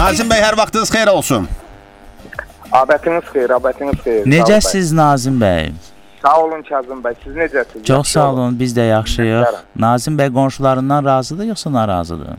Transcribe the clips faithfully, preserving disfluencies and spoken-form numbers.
Nazim bəy, hər vaxtınız xeyir olsun. Abətiniz xeyir, abətiniz xeyir. Necəsiz Nazim bəy? Sağ olun Kazım bəy, siz necəsiniz? Çox sağ olun, biz də yaxşıyıq. Nazim bəy qonşularından razıdır yoxsa narazıdır?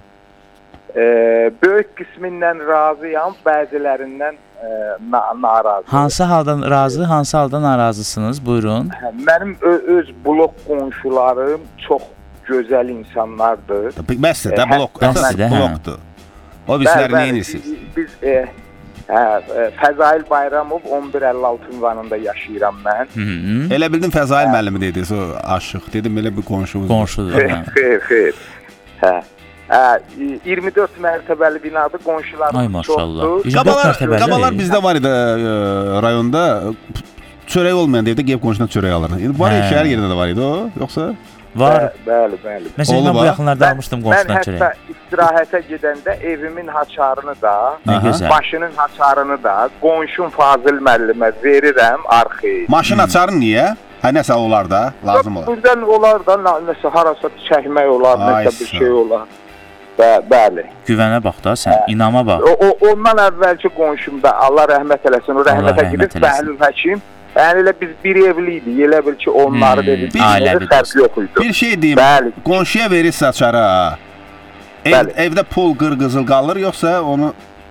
Ee, böyük qismindən razıyam, bəzilərindən e, na narazıyam. Hansı halda razı, hansı halda narazısınız? Buyurun. Mənim öz blok qonşularım çox gözəl insanlardır. Bəsdir də, blok, əsas blokdur. O bizlər neyinirsiniz? Biz, biz e, hə, Fəzail Bayramov on bir əlli altı ünvanında yaşayıram mən. Hı -hı. Elə bildim Fəzail müəllimi dediniz, o aşıq. Dedim, elə bir qonşumuz. Qonşudur. Xeyr, xeyr. Hə. Hə, iyirmi dörd mərtəbəli binadır, qonşularım çoxdur. Qabalar, qabalar bizdə var idi e, rayonda, çörək olmayan evdə gəlib qonşudan çörək alır. Var ya, şəhər yerində də var idi o, yoxsa? Var. Bəli, bəli. Məsələn, mən bu yaxınlarda almışdım qonşudan çörək. Mən hətta istirahətə gedəndə evimin haçarını da, maşının haçarını da qonşum Fazil müəllimə verirəm arxayı. Maşın haçarı niyə? Hə, nəsə olar da, lazım olar. Buradan olar da, nəsə harasa çəkmək olar, nəsə bir şey olar. Bə, bəli. Güvənə bax da sən, hə. İnama bax. O, o, ondan əvvəlki qonşumda, Allah rəhmət eləsin, o rəhmətə gedib Bəhlül Həkim. Yəni elə biz bir evliydik, elə bil ki onları hmm, dedi, bir fərq yox idi. Bir şey deyim, bəli. Qonşuya verirsə açara, ev, evdə pul qırqızıl qalır, yoxsa onu...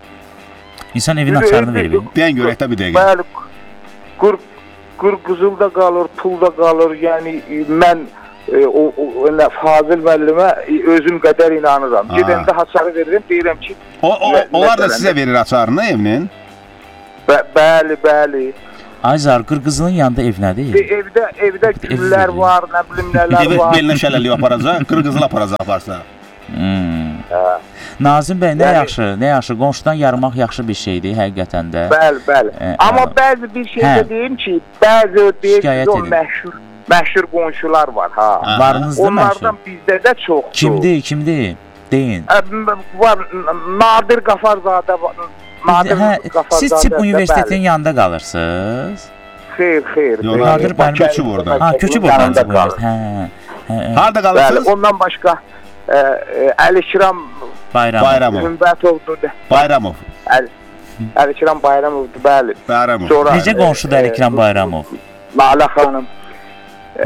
İnsan evin açarını verir. Deyən görək də bir dəqiqə. Bəli, qır, qırqızıl da qalır, pul da qalır, yəni mən... E, o, o Fazil müəllimə özüm qədər inanıram. Gedəndə haçarı verirəm, deyirəm ki... O, o, onlar da sizə verir açarını evinin? Bə, bəli, bəli. Ayzar, qırqızının yanında ev nədir? E, evdə, evdə güllər var, nə bilim nələr ev, var. Belinə şələliyyə aparacaq, qırqızıl aparacaq varsa. Hmm. Nazim bəy, nə yəni, yaxşı, nə yaxşı, qonşudan yarmaq yaxşı bir şeydir həqiqətən də. Bəli, bəli. E, Amma ə, bəzi bir şey də deyim ki, bəzi deyim ki, o məşhur. Məşhur qonşular var, ha. Varınızda onlardan məşhur. Bizdə də çoxdur. Kimdir, kimdir? Deyin. Var, Nadir Qafarzadə var. Nadir hə, Qafarzadə. Siz Tip Universitetinin yanında qalırsınız? Xeyr, xeyr. Nadir Bakı köçüb orada. Ha, köçüb orada. Hə, hə. Harada qalırsınız? Bəli, ondan başqa e, e, Əlikiram Bayramov. Bayramov. Hümbətovdur. Bayramov. Əl, Əlikiram Bayramovdur, bəli. Bayramov. Sonra, necə qonşudur Əlikiram Bayramov? Lalə xanım. Ee,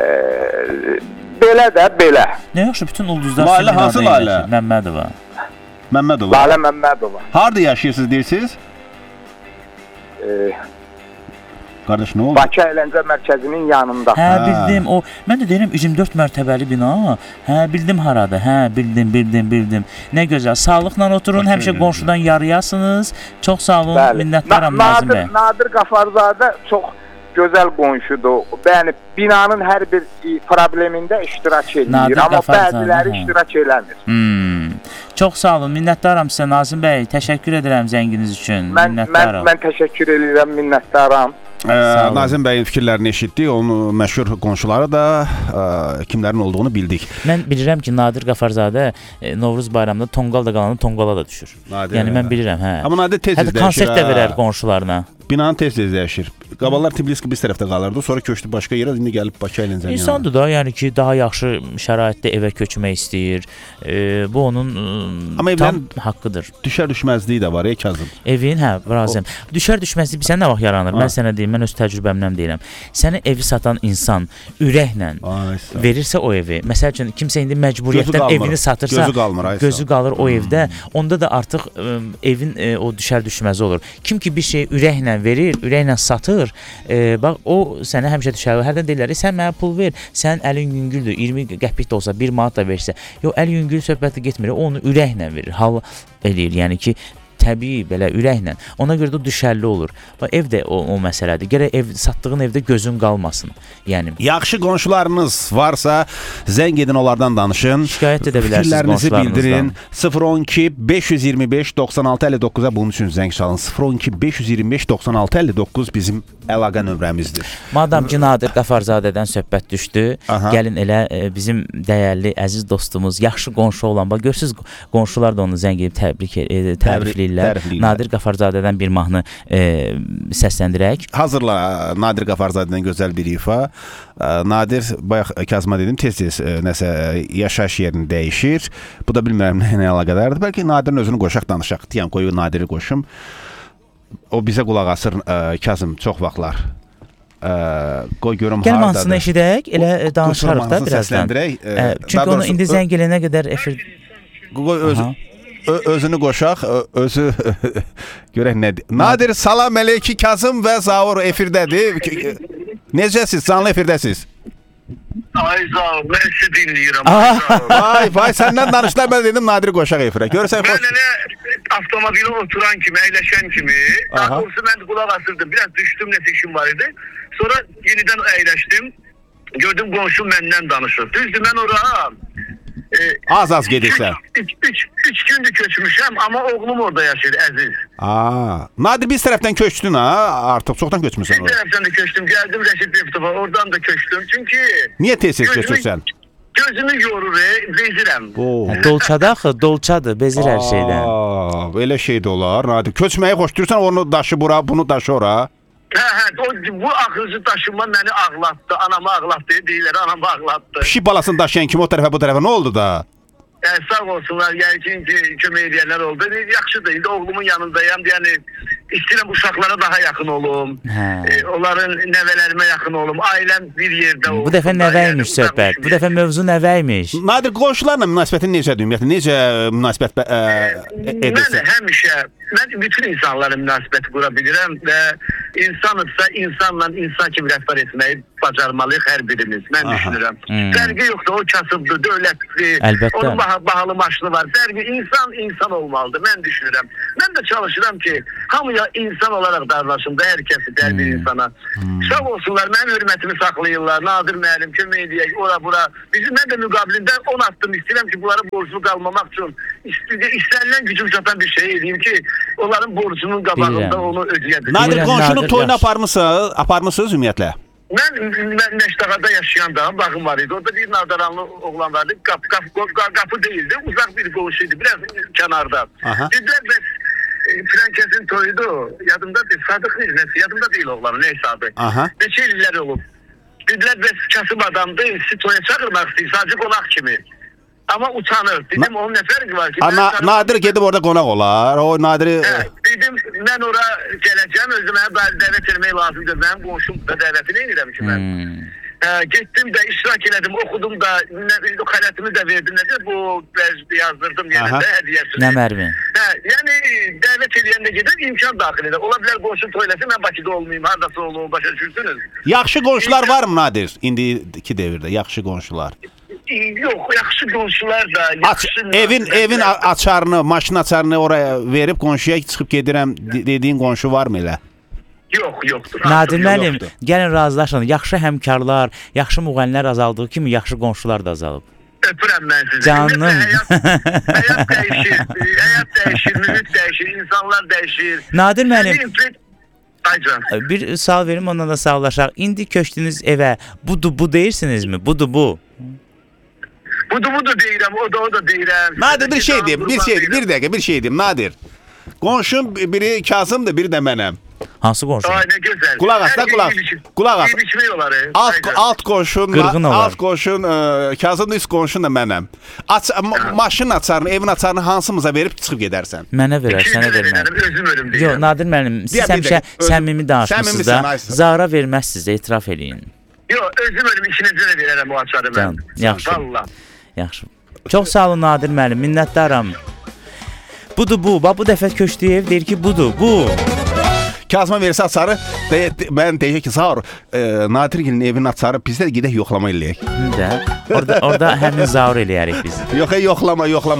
belə də, belə. Nə yaxşı, bütün ulduzlar Lalə hansı Lalə? Məmmədova. Məmmədova. Lalə Məmmədova. Harada yaşayırsınız deyirsiniz? Ee, Qardaş, nə oldu? Bakı əyləncə mərkəzinin yanında. Hə, bildim. O, mən də deyirəm iyirmi dörd mərtəbəli bina. Hə, bildim harada. Hə, bildim, bildim, bildim. Nə gözəl. Sağlıqla oturun, həmişə qonşudan yarıyasınız. Çox sağ olun, minnətdaram Nazim bəy. Nadir Qafarzadə çox gözəl qonşudur. Yəni binanın hər bir problemində iştirak edir, Nadir amma bəziləri hə. iştirak eləmir. Hmm. Çox sağ olun, minnətdaram sizə Nazim bəy. Təşəkkür edirəm zənginiz üçün. Mən, minnətdaram. Mən, mən təşəkkür edirəm, minnətdaram. Ə, Nazim bəyin fikirlərini eşitdik, onun məşhur qonşuları da ə, kimlərin olduğunu bildik. Mən bilirəm ki, Nadir Qafarzadə e, Novruz bayramında tonqal da qalanı tonqala da düşür. Nadir, yəni mən bilirəm, hə. Amma Nadir tez-tez dəyişir. Hətta konsert də verər qonşularına. Binanın tez-tez dəyişir. Qaballar Tbilisi biz tərəfdə qalırdı, sonra köçdü başqa yerə, indi gəlib Bakı əyləncənin yanına. İnsandır da, yəni ki, daha yaxşı şəraitdə evə köçmək istəyir. E, bu onun e, tam haqqıdır. Düşər-düşməzliyi də var, ey Kazım. Evin, hə, razıyam. Düşər-düşməzlik sən nə vaxt yaranır? Ha. Mən sənə deyim, mən öz təcrübəmdən deyirəm. Səni evi satan insan ürəklə Aysa. verirsə o evi, məsəl üçün kimsə indi məcburiyyətdən evini satırsa, gözü qalmır, gözü qalır o hmm. evdə, onda da artıq e, evin e, o düşər-düşməzi olur. Kim ki bir şeyi ürəklə verir, ürəklə satır, e, bax o sənə həmişə düşər. Hərdən deyirlər, sən mənə pul ver, sən əlin yüngüldür, iyirmi qəpik də olsa, bir manat da versə. Yox, əl yüngül söhbəti getmir, o onu ürəklə verir, hal eləyir. Yəni ki, təbii belə ürəklə. Ona görə də düşərli olur. Bax ev də o, o məsələdir. Gərək ev satdığın evdə gözün qalmasın. Yəni yaxşı qonşularınız varsa zəng edin, onlardan danışın. Şikayət edə bilərsiniz qonşularınızdan. Bildirin. sıfır on iki beş yüz iyirmi beş doxsan altı əlli doqquza bunun üçün zəng çalın. sıfır on iki beş yüz iyirmi beş doxsan altı əlli doqquz bizim əlaqə nömrəmizdir. Madam ki, Nadir Qafarzadədən söhbət düşdü. Aha. Gəlin elə e, bizim dəyərli, əziz dostumuz, yaxşı qonşu olan, bax görürsüz qonşular da onu zəng edib təbrik e, təbriklər. tərifləyirlər. Tərifləyirlər. Nadir Qafarzadədən bir mahnı e, səsləndirək. Hazırla Nadir Qafarzadədən gözəl bir ifa. Nadir, bayaq Kazıma dedim, tez-tez nəsə yaşayış yerini dəyişir. Bu da bilmirəm nə əlaqədardır. Bəlkə Nadirin özünü qoşaq danışaq. Deyəm, qoyu Nadiri qoşum. O bizə qulaq asır, Kazım, çox vaxtlar. Qoy görüm hardadır. Gəl mahnısını eşidək, elə danışarıq da birazdan. Çünki onu indi zəng gələnə qədər efir... Qoy öz, özünü qoşaq, özü görək nədir. Nadir, salam əleyki, Kazım və Zaur efirdədir. Necəsiz, canlı efirdəsiz? Ay Zaur, mən sizi dinləyirəm. Vay, vay, səndən danışlar, mən dedim Nadiri qoşaq efirə. Görürsən, xoş... Mən elə avtomobilə oturan kimi, əyləşən kimi, daha doğrusu mən qulaq asırdım, biraz düşdüm, nəsə işim var idi. Sonra yenidən əyləşdim, gördüm qonşum məndən danışır. Düzdür, mən oraya... Az-az gedirsən. Üç, üç, üç gündür köçmüşəm, amma oğlum orada yaşayır, Əziz. Aa, Nadir, biz tərəfdən köçdün ha, artıq çoxdan köçmüsən orada. Bir tərəfdən də köçdüm, gəldim Rəşid Beftova, oradan da köçdüm, çünki... Niyə tez-tez köçürsən? Gözümü yorur, bezirəm. Dolçada axı, dolçadır, bezir hər şeydən. Aa, belə şey də olar, Nadir. Köçməyi xoşdursan, onu daşı bura, bunu daşı ora. Hə, hə, o, bu axırıcı daşınma məni ağlatdı, anamı ağlatdı, deyirlər, anamı ağlatdı. Pişik balasını daşıyan kimi o tərəfə, bu tərəfə nə oldu da? Ə, sağ olsunlar, yəni ki, kömək edənlər oldu. Yaxşı deyildi, oğlumun yanındayım, yəni istəyirəm uşaqlara daha yaxın olum, e, onların nəvələrimə yaxın olum, ailəm bir yerdə olsun. Bu dəfə nəvəymiş yəni, söhbət, bu dəfə mövzu nəvəymiş. Nadir, qonşularla münasibətin necədir ümumiyyətlə, necə münasibət ə, edirsən? Mən həmişə, mən bütün insanlara münasibəti qura bilirəm və insanıdsa insanla insan kimi rəftar etməyi bacarmalıyıq hər birimiz, mən Aha. düşünürəm. Hmm. Fərqi yoxdur, o kasıbdır, dövlətli, Əlbəttə. onun bah bahalı maşını var, fərqi insan insan olmalıdır, mən düşünürəm. Mən də çalışıram ki, hamıya insan olaraq davranışım da hər kəsi, hər bir hmm. insana. Hmm. Sağ olsunlar, mənim hörmətimi saxlayırlar, Nadir müəllim, kömək edəyək, ora bura. Bizim mən də müqabilində on attım, istəyirəm ki, bunlara borclu qalmamaq üçün istənilən gücüm çatan bir şey edeyim ki, onların borcunun qabağında onu ödəyədir. Nadir, qonşunun toyunu aparmısınız, aparmısınız ümumiyyətlə? Mən, mən Məştəqada yaşayandam, bağım var idi. Orada bir nadaranlı oğlan vardı. Qapı, qapı, qapı, qapı değildi, uzaq bir qonşuydu, biraz kənarda. Dedilər, bəs Frankəsin toyudu, yadımda deyil, Sadıq necəsi, yadımda deyil oğlanı, neysə adı. Neçə illər olub. Dedilər, bəs kasıb adamdır, sizi toya çağırmaq istəyir, sadəcə qonaq kimi. Amma utanır. Dedim, onun nə fərqi var ki? Na Nadir gedib orada qonaq olar, o Nadiri... Hə, dedim, mən ora gələcəm, özümə dəvət etmək lazımdır. Mənim qonşum da dəvətini edirəm ki, mən. Hmm. Hə, getdim də, iştirak elədim, oxudum da, xələtimi də verdim, necə bu yazdırdım yerində, hədiyyəsini. Nə mərmi? Hə, yəni, dəvət edəndə gedir, imkan daxil edir. Ola bilər qonşum toyləsin, mən Bakıda olmayayım, haradası olum, başa düşürsünüz. Yaxşı qonşular var mı, Nadir? İndiki devirdə, yaxşı qonşular. Yox, yaxşı qonşular da, yaxşı... Aç, evin evin açarını, maşın açarını oraya verib qonşuya çıxıb gedirəm dediyin qonşu varmı elə? Yox, yoxdur. Nadir müəllim, gəlin razılaşın. Yaxşı həmkarlar, yaxşı müğənnilər azaldığı kimi yaxşı qonşular da azalıb. Öpürəm mən sizi. Canım. Həyat dəyişir, həyat dəyişir, mühit dəyişir, insanlar dəyişir. Nadir müəllim, Aycan. bir sual verim, ondan da sağlaşaq. İndi köçdünüz evə, budur bu deyirsinizmi? Budur bu. Budur budur deyirəm, o da o da deyirəm. Nadir, bir şey deyim, bir şey, bir dəqiqə, bir şey deyim, Nadir. Qonşum biri Kazımdır, biri də mənəm. Hansı qonşu? Ay, nə gözəl. Qulaq as da, qulaq. Qulaq as. Alt, alt qonşun, alt qonşun, Kazımdır, üst qonşun da mənəm. Aç, maşın açarını, evin açarını hansımıza verib çıxıb gedərsən? Mənə verər, sənə verməm. Özüm ölüm deyirəm. Yox, Nadir müəllim, siz həmişə səmimi danışmışsınız da, Zara verməzsiniz, etiraf eləyin. Yox, özüm ölüm, ikinizə də verərəm o açarı mən. Yaxşı. Yaxşı. Çox sağ olun Nadir müəllim, minnətdaram. Budur bu, bax bu dəfə köçdüyü ev deyir ki, budur, bu. Kazıma verirsə açarı, mən deyəcək ki, sağ ol, Nadirgilin evinin açarı, biz də gedək yoxlama eləyək. Orada, orada həmin zaur eləyərik biz. Yox, yoxlama, yoxlama.